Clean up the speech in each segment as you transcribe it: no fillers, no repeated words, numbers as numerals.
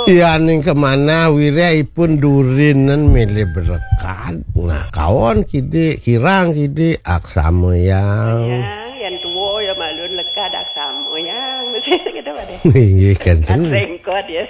Iya ning kemana wiraipun durinan milih berlekat. Nah kawan kide kirang kide aksama yang. Yang tua ya malun lekat aksama yang mesti gitu Pak De. Nggih kan. Rengkot ya.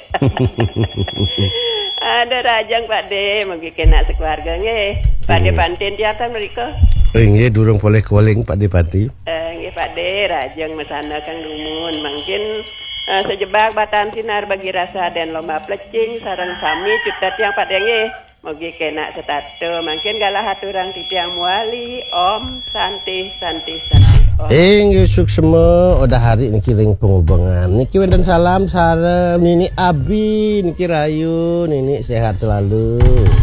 Ada rajang Pak De mangke kena sekeluarga nggih. Pak De Pantin tiatan mereka. Nggih durung boleh calling Pak De Pati. Nggih Pak De rajang mesana Kang Dumun mungkin sejebak batan sinar bagi rasa dan lomba plecing sareng sami cipta tiang Pak De nggih. Mugi kena setato mungkin galah haturang titiang muali Om Santi Om. Nggih suksema udah hari niki ring pengubangan. Niki wonten salam sareng Nini Abi, niki Rayu, Nini sehat selalu.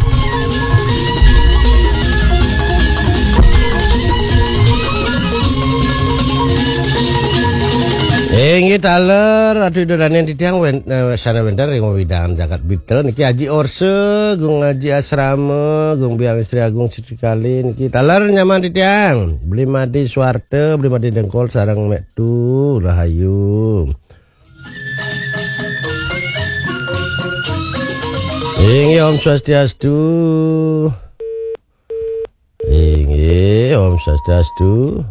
Nggih taler adu dodanen titiang sana bentar ring widang jagat bitel niki Haji Orse gung Haji Asrama gung biang istri agung Siti niki taler nyaman titiang beli madi Suarte beli madi dengkol sareng mektu rahayu. Nggih Om Swastiastu. Nggih Om Swastiastu.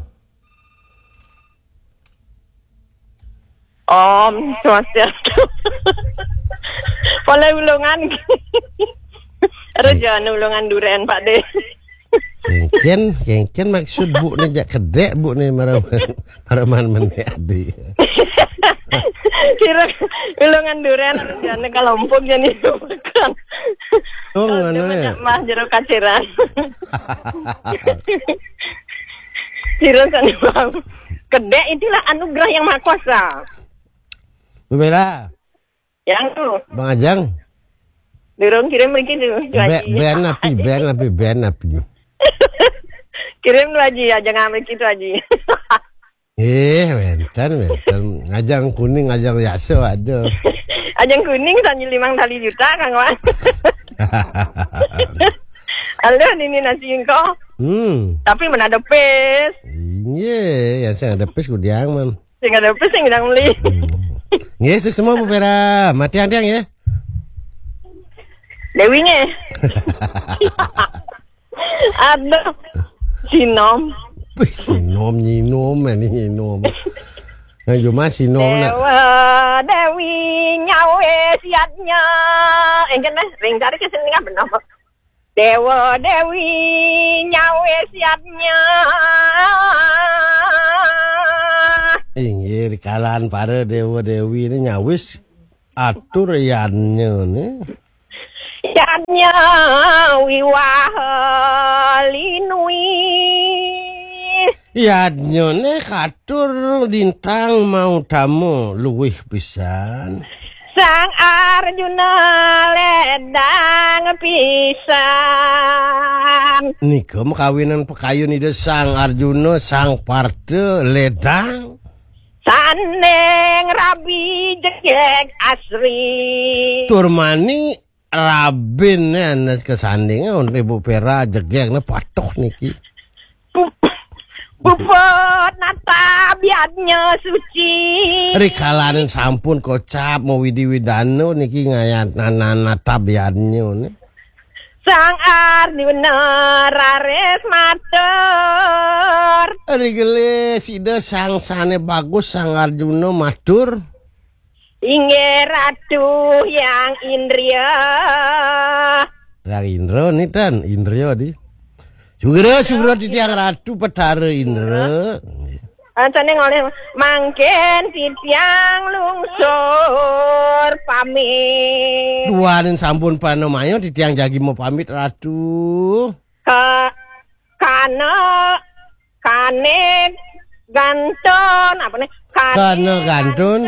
Om Swastiastu. Oleh ulungan. Rejan ulungan duren Pak De. Kengken maksud bu ni jak kedek bu ni maraman mene adi. Kira ulungan duren rejan kalompok jadi bukan. Oh ngono ya. Mah jero kaciran. Kira kan bang. Kedek itulah anugerah yang maha kuasa. Bu Bella. Yang tuh. Bang Ajang. Durung kirim lagi tuh. Ben api. Kirim lu Haji, Ajang Amrik itu Haji. Bentar. Ajang kuning, ajang yaso ada. Ajang kuning sanji 5 kali juta Kang Wan. Halo ini nasi engko. Tapi mana ada pes. Iya, yang saya ada pes kudiang mam. Sing ada pes sing ndang beli. Nggih, sukses semua Bu Vera. Mati andang ya. Dewi nge. Aduh. Sinom. Nyinom. Yang cuma sinom nak. Dewi nyawe siatnya. Engken mah ring cari kesini kan benar. Dewa Dewi nyawe siatnya. Inggih kalan para Dewa Dewi ini nyawis atur yannya nih. Yannya wiwah linui. Yannya nih katur dintang mau tamu luwih pisan. Sang Arjuna ledang pisan. Nika kawinan pekayun ide Sang Arjuna sang Parda ledang. Saneng Rabi jegek asri. Turmani Rabin nih kesandingnya untuk Ibu Vera jegek nih patok niki. Bupot nata biadnya suci. Rikalanin sampun kocap mau widi-widano niki ngayat nata biadnya nih. Sang Arjuna rares matur. Rigele sida sang sane bagus Sang Arjuna matur. Inggih ratu yang Indria. Yang Indra nih tan Indra di. Sugro di tiang ratu petara Indra. Ancane ngoleh mangken titiang lungsur pamit. Duanin sampun panemayo di tiang jagi mau pamit ratu. Kane ganton apa nih? Kane ganton.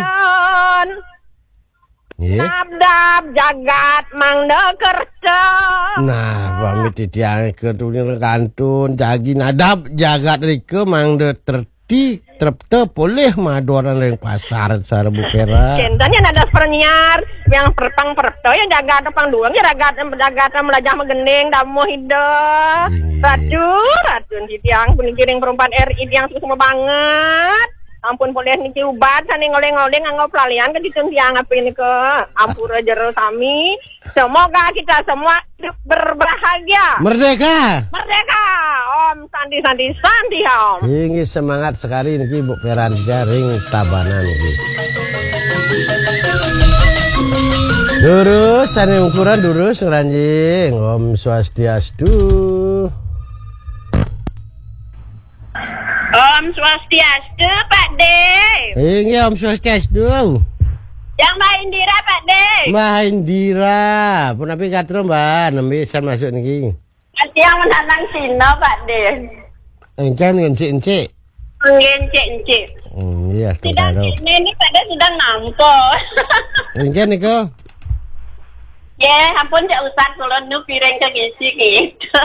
Nabdab jagat mangda kerja. Nah, pamit di tiang ketunya ganton jagi nadab jagat rike mangda terti terpte boleh madoran ring pasar sar Bu Vera. Centanya ada pernyar yang perpang perto ya jagat pang duang ya jagat melajah megendeng damu hidup. Ratu di tiang kuning kiring perempuan RI yang semua banget. Ampun boleh niki ubat sani ngoleng-ngoleng anggo pelalian ke diteng tiang apa ini ke ampura jero sami. Semoga kita semua hidup berbahagia. Merdeka. Merdeka. Om sandi Om. Ini semangat sekali niki Bu Peranca ring Tabanan niki. Durus sani ukuran durus ngranjing. Om Swastiastu. Om Swastiastu Pak De. Ini Om Swastiastu. Yang Mbak Indira Pak De. Mbak Indira, pun api katro Mbak, nembe bisa masuk niki. Yang menanang Cina Pak De. Engkan encik-encik. Encik. Iya, Sidang karo. ini Pak De sudah nampo. Engkan niko. Ya, ampun cak usah kalau nu piring ke ngisi gitu.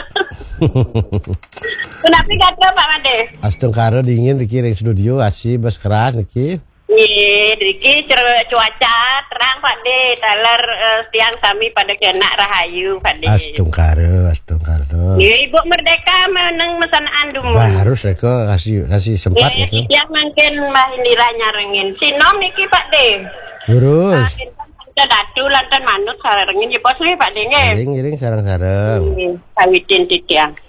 Kenapa kata Pak Made? Astung karo dingin niki ring studio asih bas keras niki. Iya, Riki cuaca terang Pak De, talar siang sami pada kena rahayu Pak De. Astung karo. Iya, Ibu Merdeka meneng mesanaan dumun. Harus eko kasih sempat itu. Yang mungkin Mbak Indira nyarengin. Sinom niki Pak De. Lurus. Datu lantan manut sarengin di pos Pak De nge. Iring sarang-sarang. Kawitin titiang.